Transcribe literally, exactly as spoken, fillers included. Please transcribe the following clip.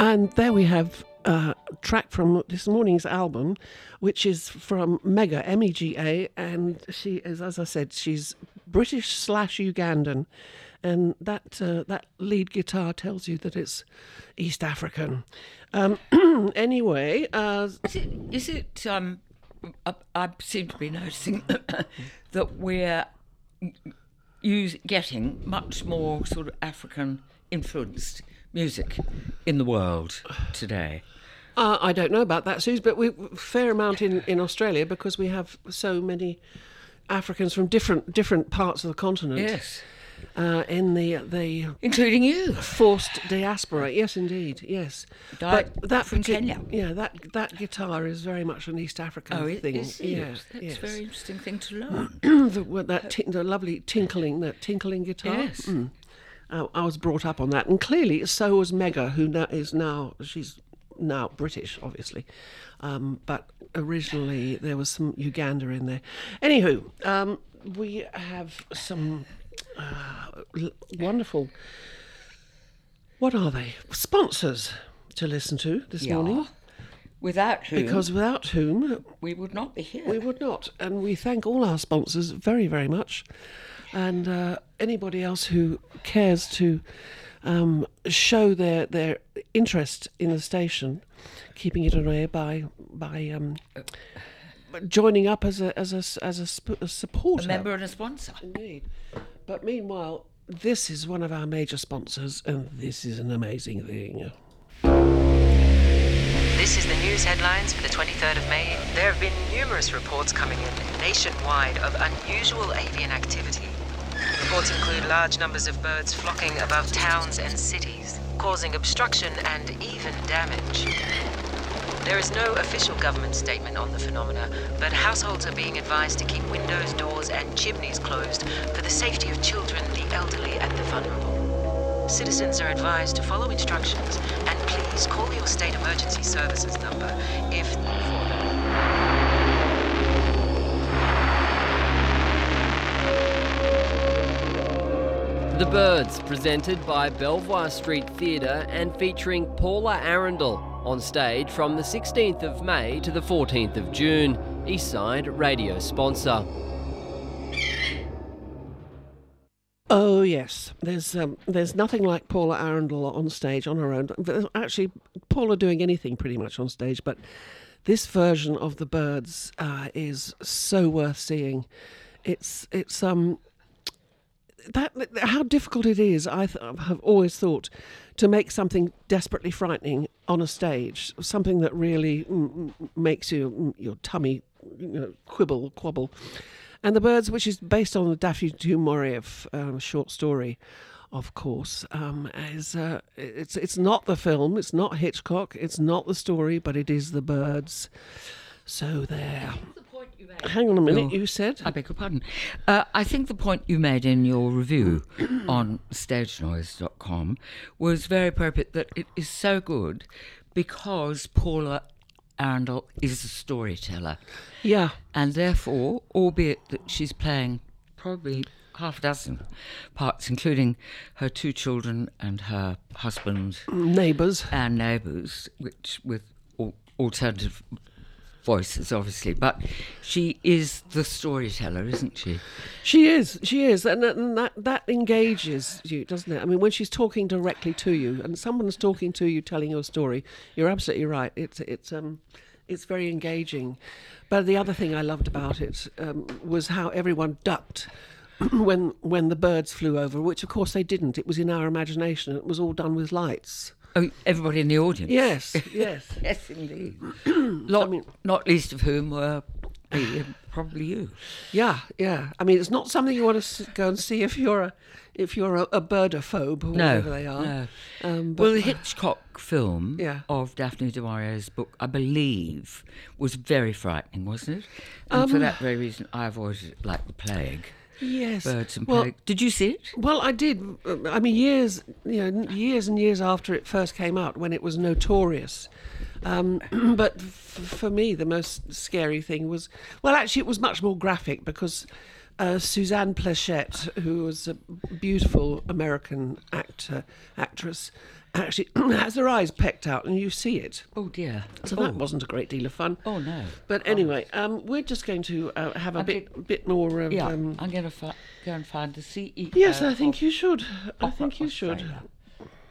And there we have a track from this morning's album, which is from Mega, M E G A, and she is, as I said, she's British slash Ugandan, and that uh, that lead guitar tells you that it's East African. Um, anyway, uh, is it? Is it um, I, I seem to be noticing that we're use, getting much more sort of African influenced music in the world today. Uh, I don't know about that, Suze, but we fair amount in, in Australia because we have so many Africans from different different parts of the continent. Yes. Uh, in the the including you, forced diaspora. Yes, indeed. Yes. Died but that from partic- Kenya. Yeah, that that guitar is very much an East African oh, it, thing. Is it? Yeah, That's yes. a very interesting thing to learn. the, that tin- the lovely tinkling, that tinkling guitar. Yes. Mm. Uh, I was brought up on that, and clearly so was Mega, who now is now she's now British, obviously, um, but originally there was some Uganda in there. Anywho, um, we have some uh, l- wonderful. What are they? Sponsors to listen to this yeah. morning. Without whom, because without whom we would not be here. We would not, and we thank all our sponsors very, very much. And uh, anybody else who cares to um, show their their interest in the station, keeping it on air by by um, joining up as a as a as a, sp- a supporter, a member and a sponsor. Indeed. But meanwhile, this is one of our major sponsors, and this is an amazing thing. This is the news headlines for the twenty-third of May. There have been numerous reports coming in nationwide of unusual avian activity. Reports include large numbers of birds flocking above towns and cities, causing obstruction and even damage. There is no official government statement on the phenomena, but households are being advised to keep windows, doors, and chimneys closed for the safety of children, the elderly, and the vulnerable. Citizens are advised to follow instructions and please call your state emergency services number if The Birds, presented by Belvoir Street Theatre and featuring Paula Arundel, on stage from the sixteenth of May to the fourteenth of June. Eastside radio sponsor. Oh yes, there's um, there's nothing like Paula Arundel on stage on her own. Actually, Paula doing anything pretty much on stage, but this version of The Birds uh, is so worth seeing. It's it's um that how difficult it is. I th- have always thought to make something desperately frightening on a stage, something that really mm, makes you your tummy you know, quibble quabble. And The Birds, which is based on the Daphne du Maurier um, short story, of course, um, is uh, it's it's not the film, it's not Hitchcock, it's not the story, but it is The Birds. So there. Hang on a minute, your, you said? I beg your pardon. Uh, I think the point you made in your review on stage noise dot com was very appropriate, that it is so good because Paula Arundel is a storyteller. Yeah. And therefore, albeit that she's playing probably half a dozen parts, including her two children and her husband. Neighbours. And neighbours, which with al- alternative voices, obviously. But she is the storyteller, isn't she? She is, she is. And, that- and that, that engages you, doesn't it? I mean, when she's talking directly to you and someone's talking to you, telling your story, you're absolutely right. It's, it's, um, it's very engaging. But the other thing I loved about it um, was how everyone ducked when when the birds flew over, which of course they didn't. It was in our imagination. It was all done with lights. Oh, everybody in the audience? Yes, yes. Yes, indeed. Lot, I mean, not least of whom were me, probably you. Yeah, yeah. I mean, it's not something you want to go and see if you're a if you're a, a birdophobe or no, whatever they are. No. Um, but, well, the Hitchcock film yeah. of Daphne du Maurier's book, I believe, was very frightening, wasn't it? And um, for that very reason, I avoided it like the plague. Yes. Birds and well, plague. Did you see it? Well, I did. I mean, years, you know, years and years after it first came out, when it was notorious. Um, but f- for me, the most scary thing was, well, actually, it was much more graphic because uh, Suzanne Pleshette, who was a beautiful American actor, actress, actually has her eyes pecked out, and you see it. Oh dear. So oh. that wasn't a great deal of fun. Oh no. But anyway, um, we're just going to uh, have a I bit think- bit more of. Yeah, Um, I'm going to fi- go and find the C E O. yes, I think of you should. I Opera think you should. Australia.